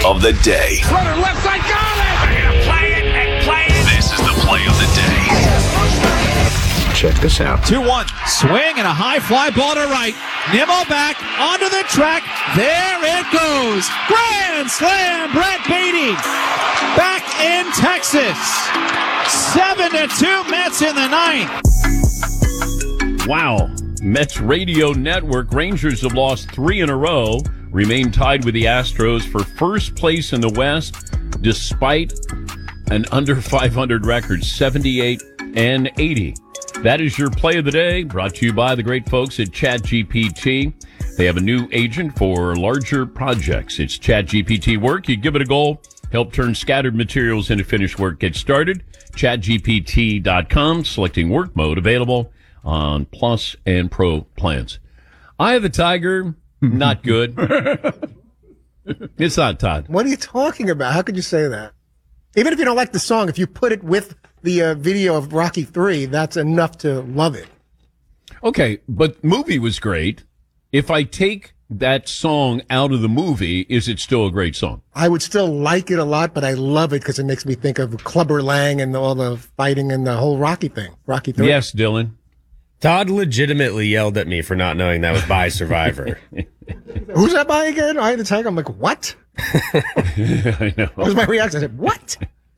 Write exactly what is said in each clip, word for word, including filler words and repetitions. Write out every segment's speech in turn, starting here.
of the day. Runner left side, got it! Play it and play it. This is the play of the day. Check this out. two one. Swing and a high fly ball to right. Nimmo back onto the track. There it goes. Grand slam, Brett Beatty. Back in Texas. seven to two Mets in the ninth. Wow. Mets Radio Network. Rangers have lost three in a row. Remain tied with the Astros for first place in the West despite an under five hundred record, seventy-eight and eighty. That is your play of the day, brought to you by the great folks at ChatGPT. They have a new agent for larger projects. It's ChatGPT Work. You give it a go, help turn scattered materials into finished work. Get started. chat G P T dot com, selecting work mode, available on Plus and Pro plans. Eye of the Tiger, not good. It's not, Todd. What are you talking about? How could you say that? Even if you don't like the song, if you put it with the uh, video of Rocky three, that's enough to love it. Okay, but movie was great. If I take that song out of the movie, is it still a great song? I would still like it a lot, but I love it because it makes me think of Clubber Lang and all the fighting and the whole Rocky thing. Rocky three. Yes, Dylan. Todd legitimately yelled at me for not knowing that was by Survivor. Who's that by again? Eye of the Tiger. I'm like, what? I know. That was my reaction. I said, what?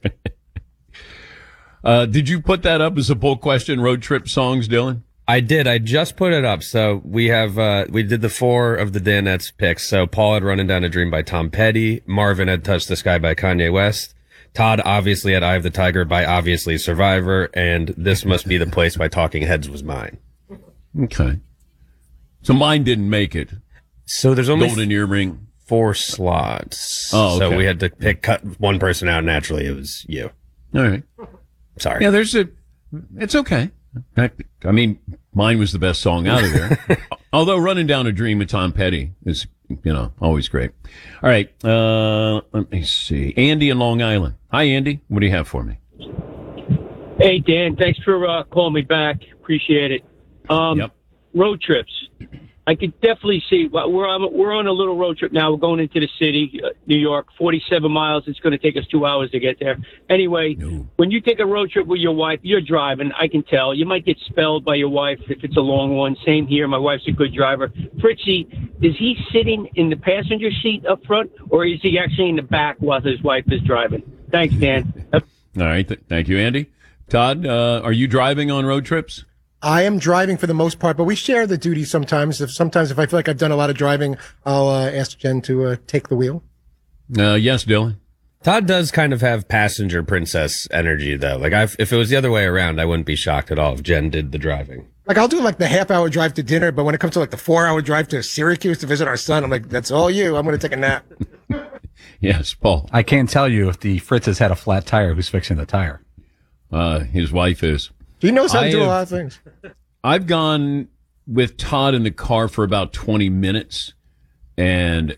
Uh, did you put that up as a poll question, road trip songs, Dylan? I did. I just put it up. So we have, uh, we did the four of the Danettes picks. So Paul had Running Down a Dream by Tom Petty. Marvin had Touch the Sky by Kanye West. Todd obviously had Eye of the Tiger by obviously Survivor. And This Must Be the Place by Talking Heads was mine. Okay. So mine didn't make it. So there's only Golden Earring. four slots. Oh, okay. So we had to pick, cut one person out. Naturally, it was you. All right. Sorry. Yeah, there's a, it's okay. I, I mean, mine was the best song out of there. Although Running Down a Dream with Tom Petty is, you know, always great. All right. Uh, let me see. Andy in Long Island. Hi, Andy. What do you have for me? Hey, Dan. Thanks for uh, calling me back. Appreciate it. Um, Yep. Road trips. I could definitely see. Well, we're on, we're on a little road trip now. We're going into the city, uh, New York, forty-seven miles. It's going to take us two hours to get there. Anyway, No. when you take a road trip with your wife, you're driving. I can tell. You might get spelled by your wife if it's a long one. Same here. My wife's a good driver. Fritzy, is he sitting in the passenger seat up front, or is he actually in the back while his wife is driving? Thanks, Dan. All right. Th- thank you, Andy. Todd, uh, are you driving on road trips? I am driving for the most part, but we share the duty sometimes. If sometimes if I feel like I've done a lot of driving, I'll uh, ask Jen to uh, take the wheel. Uh, yes, Dylan. Todd does kind of have passenger princess energy, though. Like, I've, if it was the other way around, I wouldn't be shocked at all if Jen did the driving. Like, I'll do like the half hour drive to dinner, but when it comes to like the four hour drive to Syracuse to visit our son, I'm like, that's all you. I'm going to take a nap. Yes, Paul. I can't tell you if the Fritz has had a flat tire, who's fixing the tire. Uh, his wife is. He knows how to I do have- a lot of things. I've gone with Todd in the car for about twenty minutes. And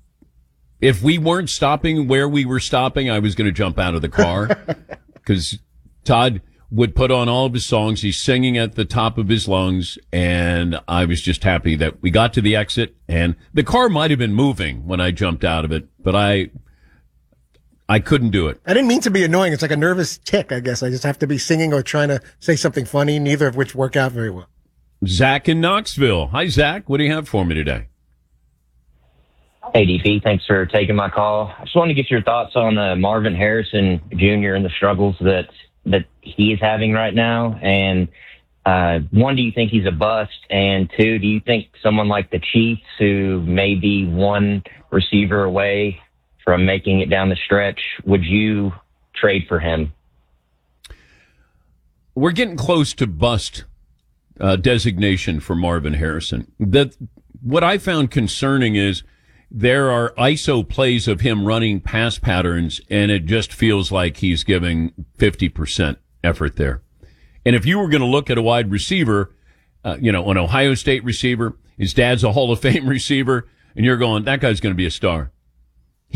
if we weren't stopping where we were stopping, I was going to jump out of the car because Todd would put on all of his songs. He's singing at the top of his lungs. And I was just happy that we got to the exit, and the car might have been moving when I jumped out of it, but I, I couldn't do it. I didn't mean to be annoying. It's like a nervous tick, I guess. I just have to be singing or trying to say something funny, neither of which work out very well. Zach in Knoxville. Hi, Zach. What do you have for me today? Hey, D P. Thanks for taking my call. I just wanted to get your thoughts on uh, Marvin Harrison Junior and the struggles that that he is having right now. And uh, one, do you think he's a bust? And two, do you think someone like the Chiefs, who may be one receiver away from making it down the stretch, would you trade for him? We're getting close to bust uh, designation for Marvin Harrison. That what I found concerning is there are I S O plays of him running pass patterns, and it just feels like he's giving fifty percent effort there. And if you were going to look at a wide receiver, uh, you know, an Ohio State receiver, his dad's a Hall of Fame receiver, and you're going, that guy's going to be a star.